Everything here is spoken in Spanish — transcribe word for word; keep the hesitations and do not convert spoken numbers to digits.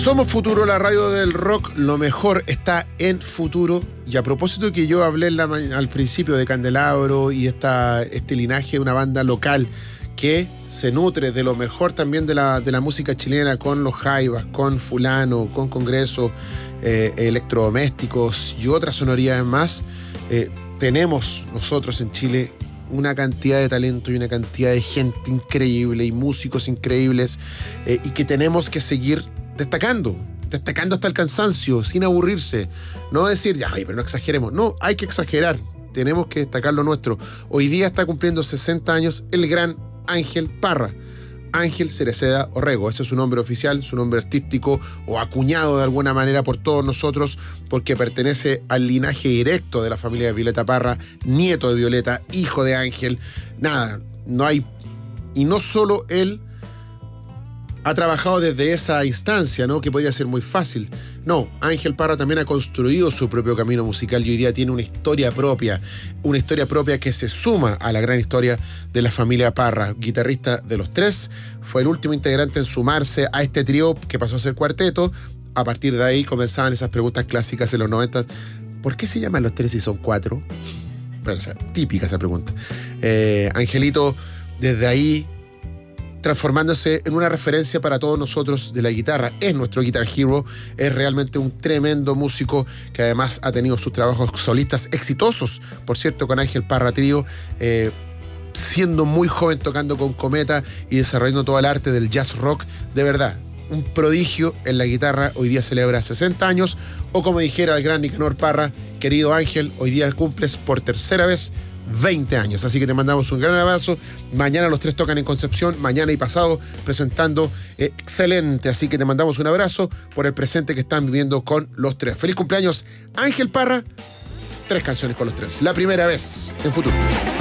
Somos Futuro, la radio del rock. Lo mejor está en Futuro. Y a propósito que yo hablé en la, al principio de Candelabro y esta, este linaje de una banda local que se nutre de lo mejor también de la, de la música chilena, con los Jaivas, con Fulano, con Congreso, eh, electrodomésticos y otras sonoridades más, eh, tenemos nosotros en Chile una cantidad de talento y una cantidad de gente increíble y músicos increíbles, eh, y que tenemos que seguir destacando, destacando hasta el cansancio, sin aburrirse. No decir, ya, ay, pero no exageremos. No, hay que exagerar. Tenemos que destacar lo nuestro. Hoy día está cumpliendo sesenta años el gran Ángel Parra. Ángel Cereceda Orrego, ese es su nombre oficial, su nombre artístico, o acuñado de alguna manera por todos nosotros, porque pertenece al linaje directo de la familia de Violeta Parra, nieto de Violeta, hijo de Ángel. Nada, no hay... Y no solo él ha trabajado desde esa instancia, ¿no?, que podría ser muy fácil. No, Ángel Parra también ha construido su propio camino musical y hoy día tiene una historia propia, una historia propia que se suma a la gran historia de la familia Parra. Guitarrista de Los Tres, fue el último integrante en sumarse a este trío que pasó a ser cuarteto. A partir de ahí comenzaban esas preguntas clásicas en los noventa. ¿Por qué se llaman Los Tres si son cuatro? Bueno, o sea, típica esa pregunta. Eh, Angelito, desde ahí, transformándose en una referencia para todos nosotros de la guitarra. Es nuestro Guitar Hero, es realmente un tremendo músico que además ha tenido sus trabajos solistas exitosos, por cierto, con Ángel Parra Trío, eh, siendo muy joven tocando con Cometa y desarrollando todo el arte del jazz rock. De verdad, un prodigio en la guitarra. Hoy día celebra sesenta años, o como dijera el gran Nicanor Parra, querido Ángel, hoy día cumples por tercera vez veinte años, así que te mandamos un gran abrazo. Mañana Los Tres tocan en Concepción, mañana y pasado presentando, eh, excelente, así que te mandamos un abrazo por el presente que están viviendo con Los Tres. Feliz cumpleaños, Ángel Parra. Tres canciones con Los Tres, la primera vez en Futuro.